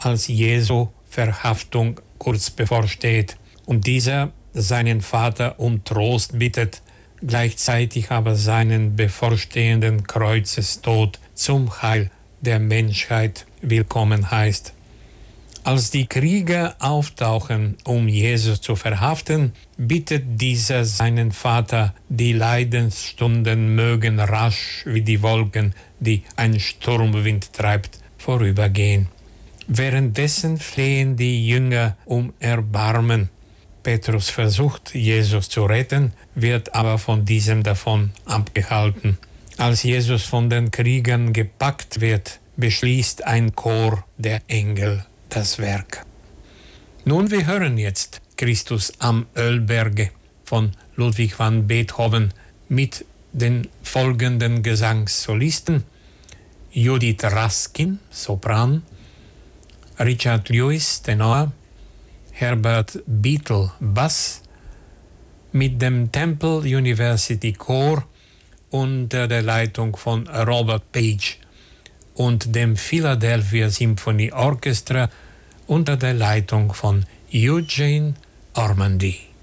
als Jesu Verhaftung kurz bevorsteht und dieser seinen Vater um Trost bittet, gleichzeitig aber seinen bevorstehenden Kreuzestod zum Heil der Menschheit willkommen heißt. Als die Krieger auftauchen, um Jesus zu verhaften, bittet dieser seinen Vater, die Leidensstunden mögen rasch wie die Wolken, die ein Sturmwind treibt, vorübergehen. Währenddessen flehen die Jünger um Erbarmen. Petrus versucht, Jesus zu retten, wird aber von diesem davon abgehalten. Als Jesus von den Kriegern gepackt wird, beschließt ein Chor der Engel das Werk. Nun, wir hören jetzt Christus am Ölberge von Ludwig van Beethoven mit den folgenden Gesangssolisten: Judith Raskin, Sopran, Richard Lewis, Tenor, Herbert Beatle, Bass, mit dem Temple University Chor unter der Leitung von Robert Page und dem Philadelphia Symphony Orchestra unter der Leitung von Eugene Ormandy.